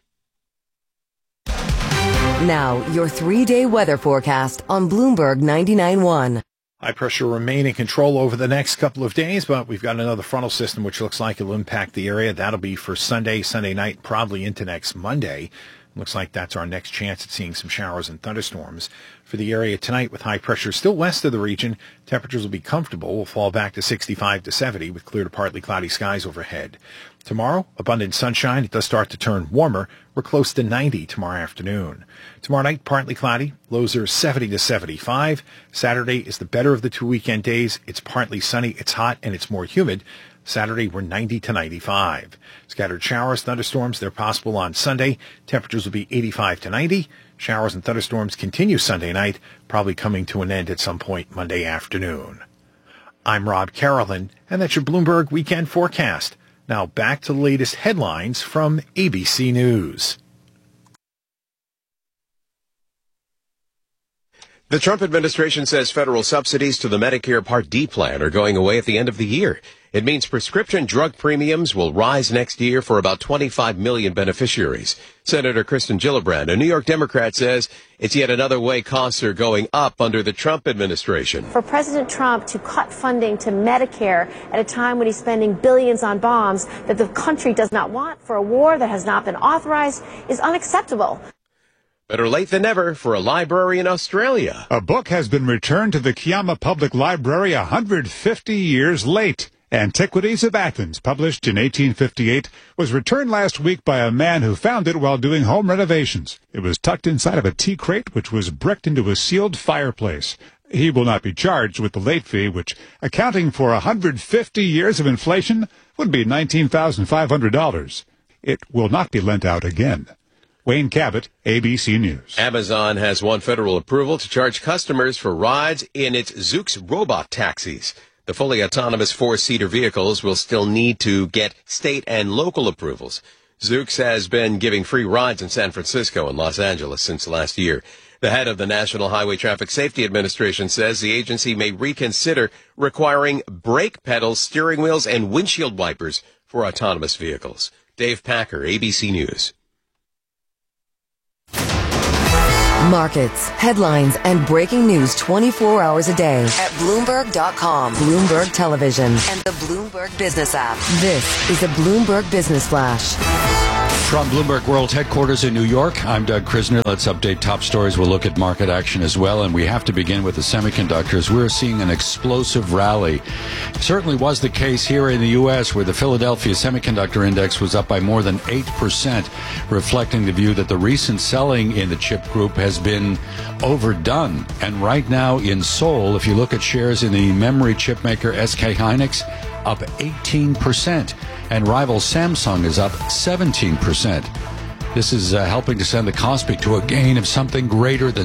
Now, your 3-day weather forecast on Bloomberg 99.1.
High pressure remain in control over the next couple of days, but we've got another frontal system which looks like it'll impact the area. That'll be for Sunday night, probably into next Monday. Looks like that's our next chance at seeing some showers and thunderstorms for the area tonight with high pressure still west of the region. Temperatures will be comfortable. We'll fall back to 65 to 70 with clear to partly cloudy skies overhead. Tomorrow, abundant sunshine. It does start to turn warmer. We're close to 90 tomorrow afternoon. Tomorrow night, partly cloudy. Lows are 70 to 75. Saturday is the better of the 2 weekend days. It's partly sunny, it's hot, and it's more humid. Saturday, we're 90 to 95. Scattered showers, thunderstorms, they're possible on Sunday. Temperatures will be 85 to 90. Showers and thunderstorms continue Sunday night, probably coming to an end at some point Monday afternoon. I'm Rob Carolyn, and that's your Bloomberg Weekend Forecast. Now back to the latest headlines from ABC News.
The Trump administration says federal subsidies to the Medicare Part D plan are going away at the end of the year. It means prescription drug premiums will rise next year for about 25 million beneficiaries. Senator Kristen Gillibrand, a New York Democrat, says it's yet another way costs are going up under the Trump administration.
For President Trump to cut funding to Medicare at a time when he's spending billions on bombs that the country does not want for a war that has not been authorized is unacceptable.
Better late than never for a library in Australia.
A book has been returned to the Kiama Public Library 150 years late. Antiquities of Athens, published in 1858, was returned last week by a man who found it while doing home renovations. It was tucked inside of a tea crate, which was bricked into a sealed fireplace. He will not be charged with the late fee, which, accounting for 150 years of inflation, would be $19,500. It will not be lent out again. Wayne Cabot, ABC News.
Amazon has won federal approval to charge customers for rides in its Zoox robot taxis. The fully autonomous four-seater vehicles will still need to get state and local approvals. Zoox has been giving free rides in San Francisco and Los Angeles since last year. The head of the National Highway Traffic Safety Administration says the agency may reconsider requiring brake pedals, steering wheels, and windshield wipers for autonomous vehicles. Dave Packer, ABC News.
Markets, headlines, and breaking news 24 hours a day at Bloomberg.com, Bloomberg Television, and the Bloomberg Business app. This is a Bloomberg Business Flash.
From Bloomberg World Headquarters in New York, I'm Doug Krisner. Let's update top stories. We'll look at market action as well, and we have to begin with the semiconductors. We're seeing an explosive rally. Certainly was the case here in the U.S., where the Philadelphia Semiconductor Index was up by more than 8%, reflecting the view that the recent selling in the chip group has been overdone. And right now in Seoul, if you look at shares in the memory chip maker SK Hynix, up 18%, and rival Samsung is up 17%. This is helping to send the Kospi to a gain of something greater than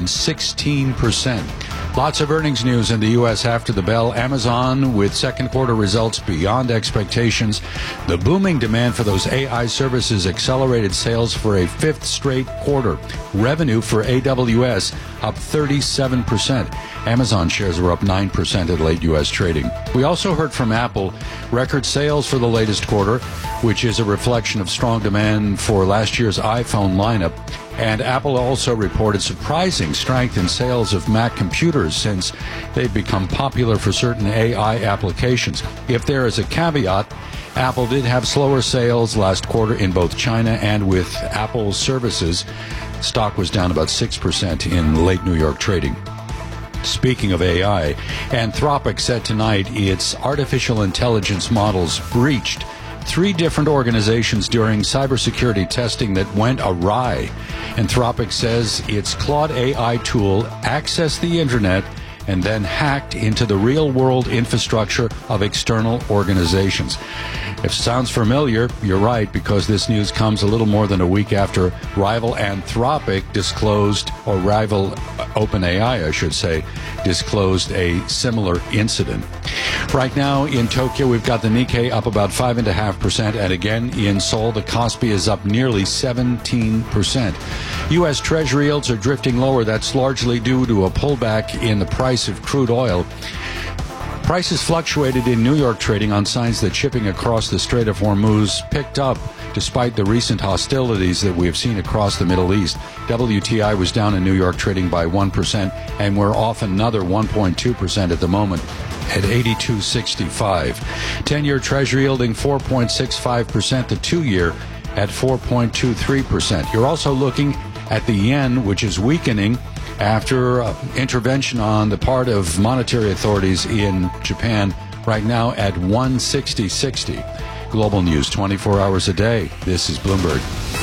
16%. Lots of earnings news in the U.S. after the bell. Amazon with second quarter results beyond expectations. The booming demand for those AI services accelerated sales for a fifth straight quarter. Revenue for AWS up 37%. Amazon shares were up 9% at late U.S. trading. We also heard from Apple record sales for the latest quarter, which is a reflection of strong demand for last year's iPhone lineup. And Apple also reported surprising strength in sales of Mac computers since they've become popular for certain AI applications. If there is a caveat, Apple did have slower sales last quarter in both China and with Apple services. Stock was down about 6% in late New York trading. Speaking of AI, Anthropic said tonight its artificial intelligence models breached 3 different organizations during cybersecurity testing that went awry. Anthropic says its Claude AI tool accessed the internet and then hacked into the real-world infrastructure of external organizations. If it sounds familiar, you're right, because this news comes a little more than a week after rival Anthropic disclosed, or rival OpenAI, I should say, disclosed a similar incident. Right now in Tokyo, we've got the Nikkei up about 5.5%, and again in Seoul, the Kospi is up nearly 17%. U.S. Treasury yields are drifting lower. That's largely due to a pullback in the price of crude oil. Prices fluctuated in New York trading on signs that shipping across the Strait of Hormuz picked up despite the recent hostilities that we have seen across the Middle East. WTI was down in New York trading by 1%, and we're off another 1.2% at the moment at 82.65. 10-year Treasury yielding 4.65%, the 2-year at 4.23%. You're also looking at the yen, which is weakening after intervention on the part of monetary authorities in Japan, right now at 160.60. Global news 24 hours a day. This is Bloomberg.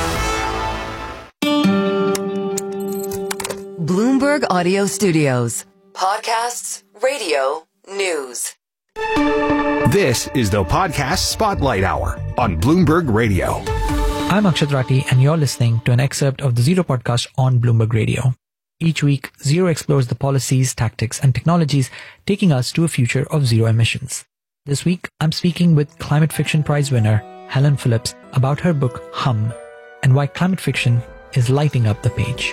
Bloomberg Audio Studios. Podcasts, radio, news.
This is the Podcast Spotlight Hour on Bloomberg Radio.
I'm Akshat Rathi, and you're listening to an excerpt of the Zero podcast on Bloomberg Radio. Each week, Zero explores the policies, tactics, and technologies taking us to a future of zero emissions. This week, I'm speaking with Climate Fiction Prize winner Helen Phillips about her book Hum and why climate fiction is lighting up the page.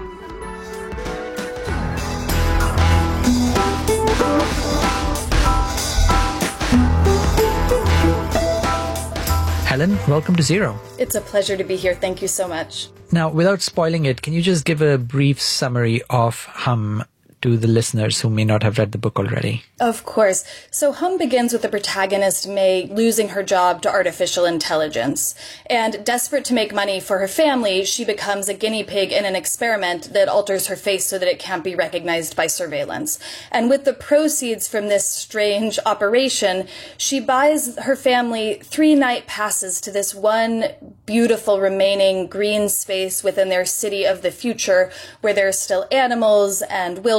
Helen, welcome to Zero.
It's a pleasure to be here. Thank you so much.
Now, without spoiling it, can you just give a brief summary of Hum to the listeners who may not have read the book already?
Of course. So Hum begins with the protagonist, May, losing her job to artificial intelligence. And desperate to make money for her family, she becomes a guinea pig in an experiment that alters her face so that it can't be recognized by surveillance. And with the proceeds from this strange operation, she buys her family 3 night passes to this one beautiful remaining green space within their city of the future, where there are still animals and wilderness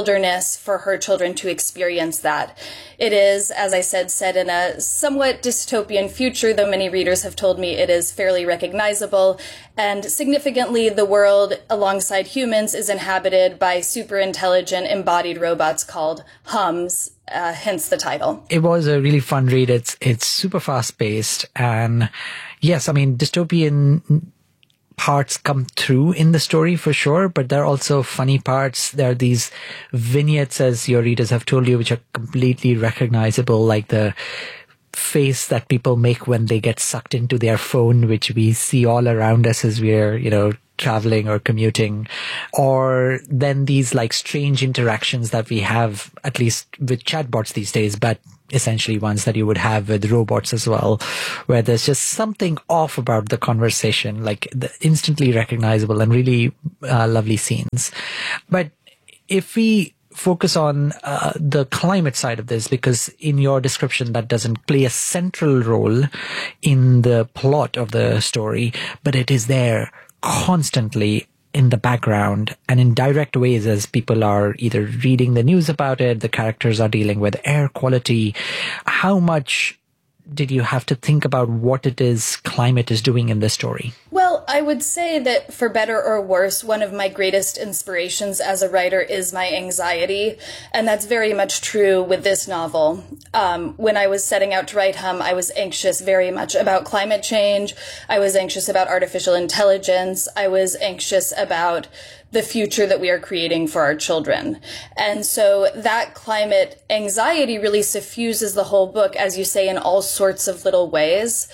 wilderness for her children to experience that. It is, as I said, set in a somewhat dystopian future, though many readers have told me it is fairly recognizable. And significantly, the world alongside humans is inhabited by super intelligent embodied robots called hums, hence the title.
It was a really fun read. It's super fast paced. And yes, I mean, dystopian parts come through in the story for sure, but there are also funny parts. There are these vignettes, as your readers have told you, which are completely recognizable, like the face that people make when they get sucked into their phone, which we see all around us as we're, traveling or commuting, or then these like strange interactions that we have, at least with chatbots these days, but essentially ones that you would have with robots as well, where there's just something off about the conversation, like the instantly recognizable and really lovely scenes. But if we focus on the climate side of this, because in your description that doesn't play a central role in the plot of the story, but it is there constantly in the background and in direct ways as people are either reading the news about it, the characters are dealing with air quality. How much did you have to think about what it is climate is doing in this story?
Well, I would say that for better or worse, one of my greatest inspirations as a writer is my anxiety. And that's very much true with this novel. When I was setting out to write Hum, I was anxious very much about climate change. I was anxious about artificial intelligence. I was anxious about the future that we are creating for our children. And so that climate anxiety really suffuses the whole book, as you say, in all sorts of little ways.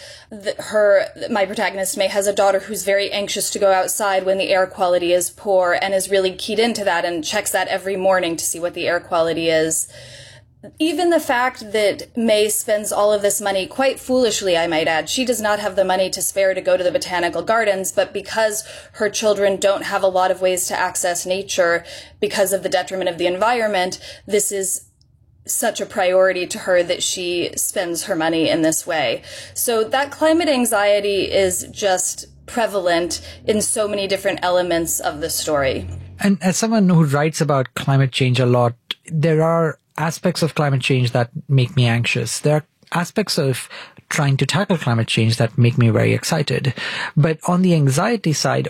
My protagonist, May, has a daughter who's very anxious to go outside when the air quality is poor and is really keyed into that and checks that every morning to see what the air quality is. Even the fact that May spends all of this money, quite foolishly, I might add, she does not have the money to spare to go to the botanical gardens, but because her children don't have a lot of ways to access nature because of the detriment of the environment, this is such a priority to her that she spends her money in this way. So that climate anxiety is just prevalent in so many different elements of the story.
And as someone who writes about climate change a lot, there are aspects of climate change that make me anxious. There are aspects of trying to tackle climate change that make me very excited. But on the anxiety side,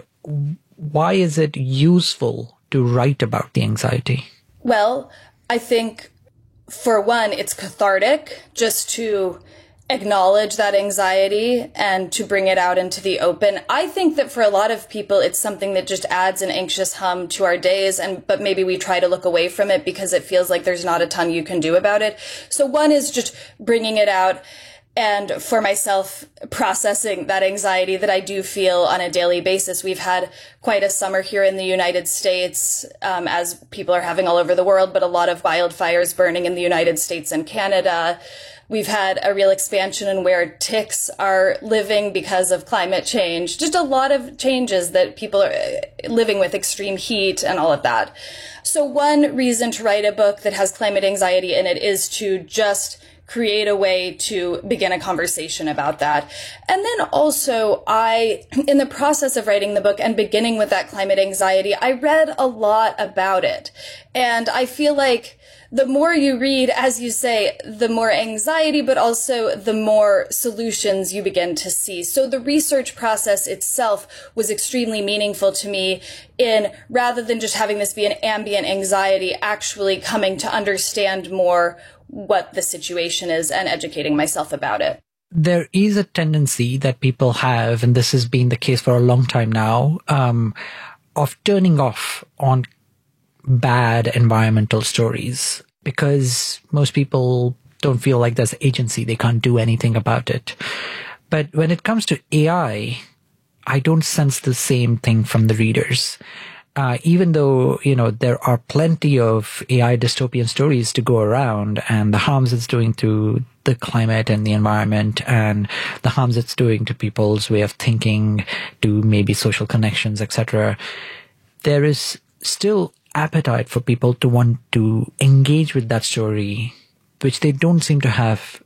why is it useful to write about the anxiety?
Well, I think, for one, it's cathartic just to acknowledge that anxiety and to bring it out into the open. I think that for a lot of people, it's something that just adds an anxious hum to our days, but maybe we try to look away from it because it feels like there's not a ton you can do about it. So one is just bringing it out, and for myself, processing that anxiety that I do feel on a daily basis. We've had quite a summer here in the United States, as people are having all over the world, but a lot of wildfires burning in the United States and Canada. We've had a real expansion in where ticks are living because of climate change. Just a lot of changes that people are living with, extreme heat and all of that. So one reason to write a book that has climate anxiety in it is to just create a way to begin a conversation about that. And then also in the process of writing the book and beginning with that climate anxiety, I read a lot about it. And I feel like the more you read, as you say, the more anxiety, but also the more solutions you begin to see. So the research process itself was extremely meaningful to me in, rather than just having this be an ambient anxiety, actually coming to understand more what the situation is and educating myself about it.
There is a tendency that people have, and this has been the case for a long time now, of turning off on bad environmental stories because most people don't feel like there's agency. They can't do anything about it. But when it comes to AI, I don't sense the same thing from the readers. Even though, there are plenty of AI dystopian stories to go around and the harms it's doing to the climate and the environment and the harms it's doing to people's way of thinking, to maybe social connections, etc., there is still appetite for people to want to engage with that story, which they don't seem to have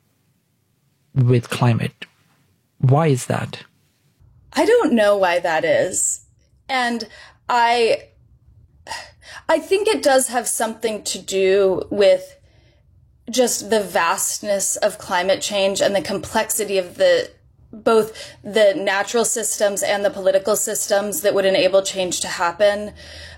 with climate. Why is that? I
don't know why that is. And I I think it does have something to do with just the vastness of climate change and the complexity of both the natural systems and the political systems that would enable change to happen.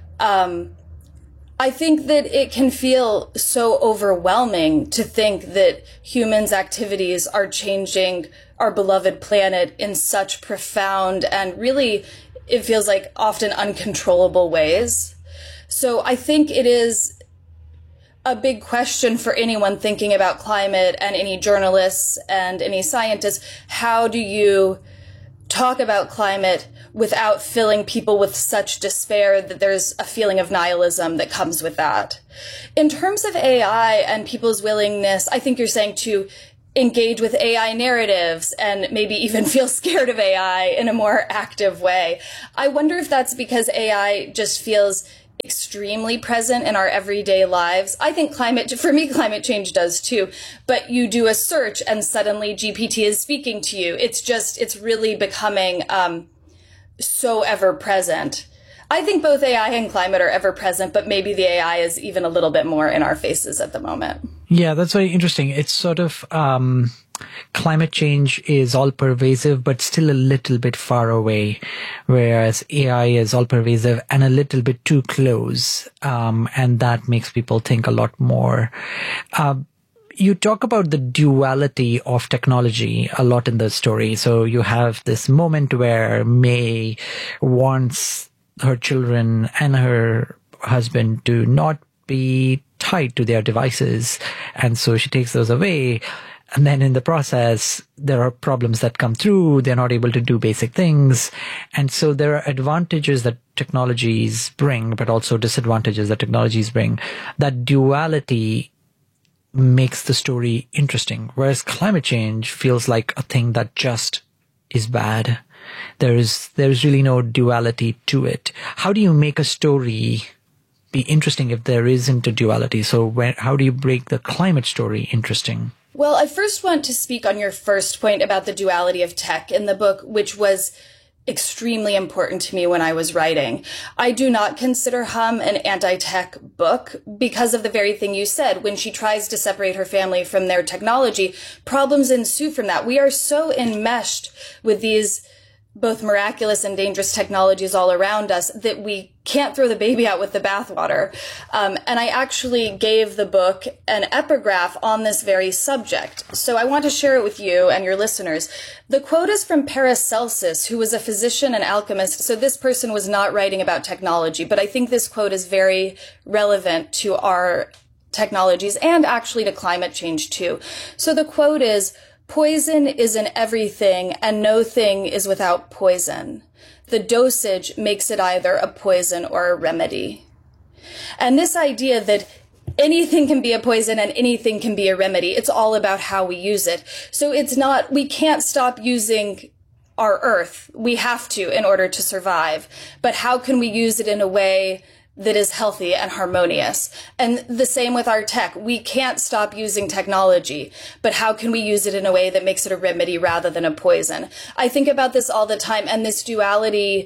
I think that it can feel so overwhelming to think that humans' activities are changing our beloved planet in such profound and really, it feels like often uncontrollable ways. So I think it is a big question for anyone thinking about climate and any journalists and any scientists. How do you talk about climate without filling people with such despair that there's a feeling of nihilism that comes with that? In terms of AI and people's willingness, I think you're saying to engage with AI narratives and maybe even feel scared of AI in a more active way. I wonder if that's because AI just feels extremely present in our everyday lives. I think for me, climate change does too. But you do a search and suddenly GPT is speaking to you. It's really becoming so ever present. I think both AI and climate are ever present, but maybe the AI is even a little bit more in our faces at the moment.
Yeah, that's very interesting. It's sort of climate change is all pervasive, but still a little bit far away, whereas AI is all pervasive and a little bit too close. And that makes people think a lot more. You talk about the duality of technology a lot in the story. So you have this moment where May wants her children and her husband to not be tied to their devices. And so she takes those away. And then in the process, there are problems that come through. They're not able to do basic things. And so there are advantages that technologies bring, but also disadvantages that technologies bring. That duality makes the story interesting, whereas climate change feels like a thing that just is bad. There's really no duality to it. How do you make a story be interesting if there isn't a duality? So how do you break the climate story interesting?
Well, I first want to speak on your first point about the duality of tech in the book, which was extremely important to me when I was writing. I do not consider Hum an anti-tech book because of the very thing you said. When she tries to separate her family from their technology, problems ensue from that. We are so enmeshed with these both miraculous and dangerous technologies all around us that we can't throw the baby out with the bathwater. And I actually gave the book an epigraph on this very subject. So I want to share it with you and your listeners. The quote is from Paracelsus, who was a physician and alchemist. So this person was not writing about technology, but I think this quote is very relevant to our technologies and actually to climate change too. So the quote is, "Poison is in everything, and no thing is without poison. The dosage makes it either a poison or a remedy." And this idea that anything can be a poison and anything can be a remedy, it's all about how we use it. So we can't stop using our earth. We have to in order to survive. But how can we use it in a way that is healthy and harmonious? And the same with our tech. We can't stop using technology, but how can we use it in a way that makes it a remedy rather than a poison? I think about this all the time, and this duality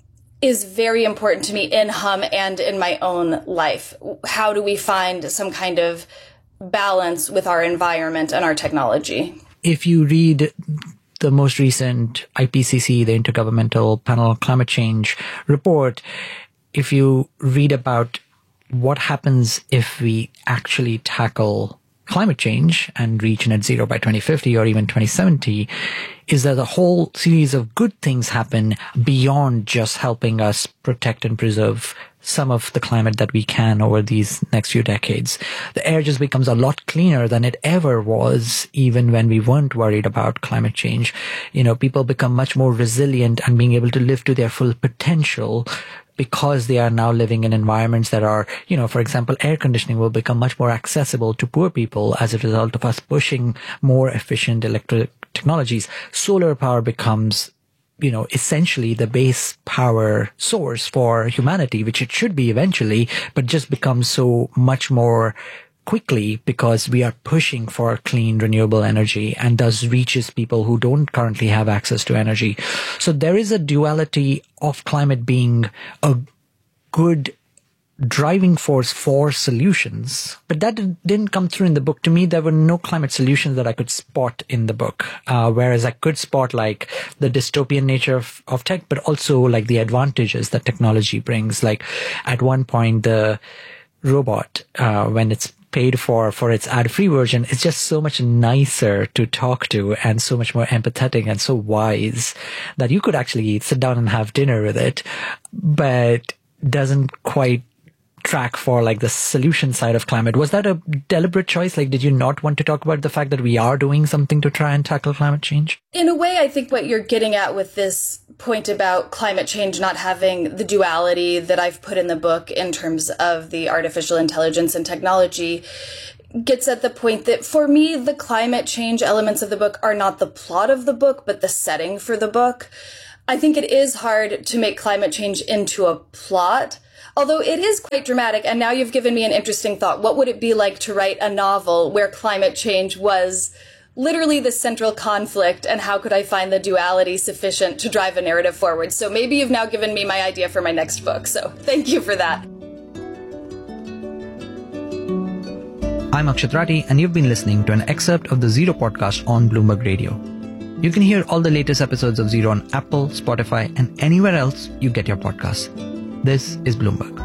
is very important to me in Hum and in my own life. How do we find some kind of balance with our environment and our technology?
If you read the most recent IPCC, the Intergovernmental Panel on Climate Change report, if you read about what happens if we actually tackle climate change and reach net zero by 2050 or even 2070, is that a whole series of good things happen beyond just helping us protect and preserve some of the climate that we can over these next few decades. The air just becomes a lot cleaner than it ever was, even when we weren't worried about climate change. People become much more resilient and being able to live to their full potential because they are now living in environments that are, for example, air conditioning will become much more accessible to poor people as a result of us pushing more efficient electric technologies. Solar power becomes, essentially the base power source for humanity, which it should be eventually, but just becomes so much more quickly because we are pushing for clean, renewable energy and thus reaches people who don't currently have access to energy. So there is a duality of climate being a good driving force for solutions, but that didn't come through in the book. To me, there were no climate solutions that I could spot in the book, whereas I could spot like the dystopian nature of tech, but also like the advantages that technology brings. Like at one point, the robot, when it's paid for its ad-free version, it's just so much nicer to talk to and so much more empathetic and so wise that you could actually sit down and have dinner with it, but doesn't quite track for like the solution side of climate. Was that a deliberate choice? Like, did you not want to talk about the fact that we are doing something to try and tackle climate change?
In a way, I think what you're getting at with this point about climate change not having the duality that I've put in the book in terms of the artificial intelligence and technology gets at the point that for me, the climate change elements of the book are not the plot of the book, but the setting for the book. I think it is hard to make climate change into a plot, although it is quite dramatic. And now you've given me an interesting thought. What would it be like to write a novel where climate change was literally the central conflict, and how could I find the duality sufficient to drive a narrative forward? So maybe you've now given me my idea for my next book. So thank you for that.
I'm Akshat Rathi, and you've been listening to an excerpt of the Zero podcast on Bloomberg Radio. You can hear all the latest episodes of Zero on Apple, Spotify, and anywhere else you get your podcasts. This is Bloomberg.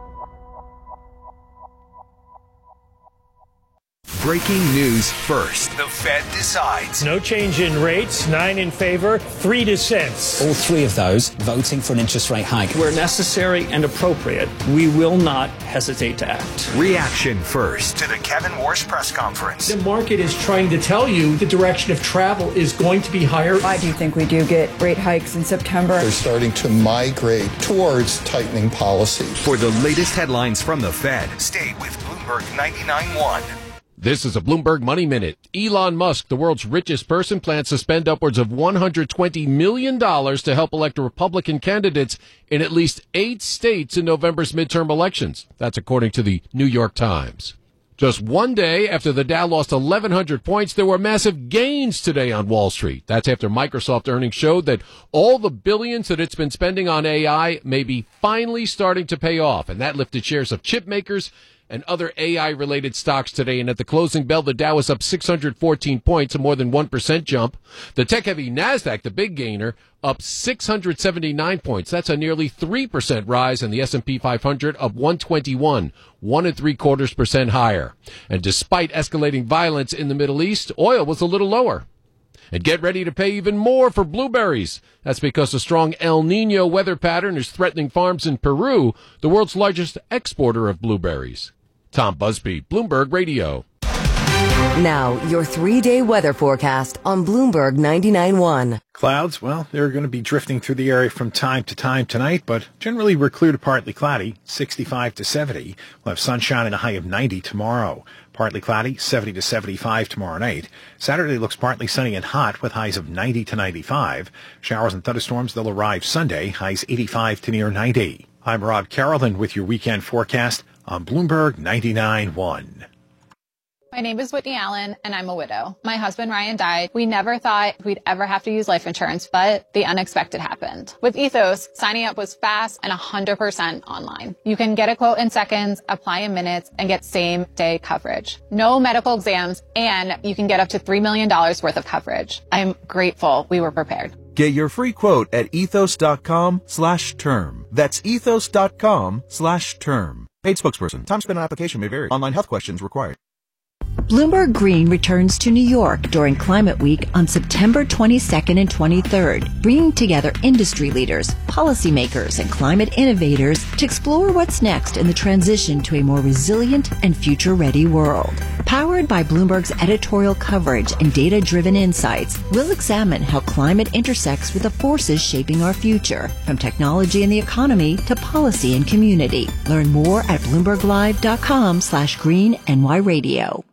Breaking news first. The Fed decides.
No change in rates, 9 in favor, 3 dissents.
All 3 of those voting for an interest rate hike.
Where necessary and appropriate, we will not hesitate to act.
Reaction first to the Kevin Warsh press conference.
The market is trying to tell you the direction of travel is going to be higher.
I do think we do get rate hikes in September.
They're starting to migrate towards tightening policy.
For the latest headlines from the Fed, stay with Bloomberg 99.1.
This is a Bloomberg Money Minute. Elon Musk, the world's richest person, plans to spend upwards of $120 million to help elect Republican candidates in at least 8 states in November's midterm elections. That's according to the New York Times. Just one day after the Dow lost 1,100 points, there were massive gains today on Wall Street. That's after Microsoft earnings showed that all the billions that it's been spending on AI may be finally starting to pay off, and that lifted shares of chip makers and other AI-related stocks today. And at the closing bell, the Dow was up 614 points, a more than 1% jump. The tech-heavy NASDAQ, the big gainer, up 679 points. That's a nearly 3% rise, and the S&P 500 up 121, 1.75% higher. And despite escalating violence in the Middle East, oil was a little lower. And get ready to pay even more for blueberries. That's because a strong El Nino weather pattern is threatening farms in Peru, the world's largest exporter of blueberries. Tom Busby, Bloomberg Radio.
Now, your 3-day weather forecast on Bloomberg 99.1.
Clouds, well, they're going to be drifting through the area from time to time tonight, but generally we're clear to partly cloudy, 65 to 70. We'll have sunshine and a high of 90 tomorrow. Partly cloudy, 70 to 75 tomorrow night. Saturday looks partly sunny and hot with highs of 90 to 95. Showers and thunderstorms, they'll arrive Sunday, highs 85 to near 90. I'm Rob Carolyn with your weekend forecast on Bloomberg 99.1.
My name is Whitney Allen, and I'm a widow. My husband, Ryan, died. We never thought we'd ever have to use life insurance, but the unexpected happened. With Ethos, signing up was fast and 100% online. You can get a quote in seconds, apply in minutes, and get same-day coverage. No medical exams, and you can get up to $3 million worth of coverage. I'm grateful we were prepared.
Get your free quote at ethos.com/term. That's ethos.com/term. Paid spokesperson. Time spent on application may vary. Online health questions required.
Bloomberg Green returns to New York during Climate Week on September 22nd and 23rd, bringing together industry leaders, policymakers, and climate innovators to explore what's next in the transition to a more resilient and future-ready world. Powered by Bloomberg's editorial coverage and data-driven insights, we'll examine how climate intersects with the forces shaping our future, from technology and the economy to policy and community. Learn more at BloombergLive.com/GreenNY Radio.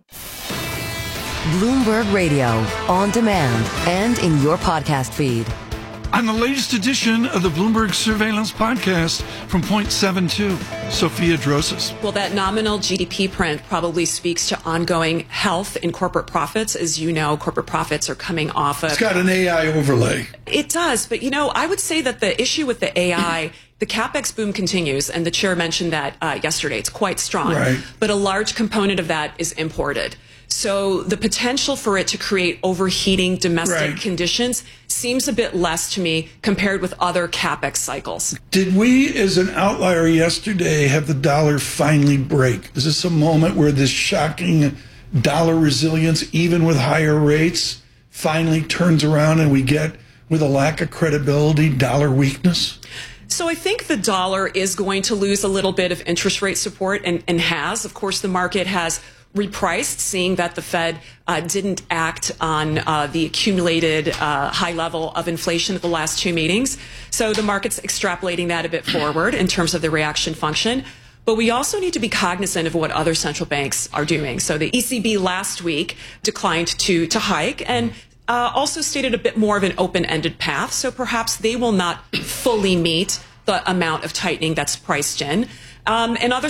Bloomberg Radio, on demand and in your podcast feed.
On the latest edition of the Bloomberg Surveillance Podcast from Point 72, Sophia Drosas.
Well, that nominal GDP print probably speaks to ongoing health in corporate profits. As you know, corporate profits are coming off of...
It's got an AI overlay.
It does, but I would say that the issue with the AI the CapEx boom continues, and the chair mentioned that yesterday. It's quite strong,
right.
But a large component of that is imported. So the potential for it to create overheating domestic conditions seems a bit less to me compared with other CapEx cycles.
Did we, as an outlier yesterday, have the dollar finally break? Is this a moment where this shocking dollar resilience, even with higher rates, finally turns around and we get, with a lack of credibility, dollar weakness?
So I think the dollar is going to lose a little bit of interest rate support and has. Of course, the market has repriced, seeing that the Fed didn't act on the accumulated high level of inflation at the last two meetings. So the market's extrapolating that a bit forward in terms of the reaction function. But we also need to be cognizant of what other central banks are doing. So the ECB last week declined to hike and also stated a bit more of an open-ended path. So perhaps they will not fully meet the amount of tightening that's priced in. And other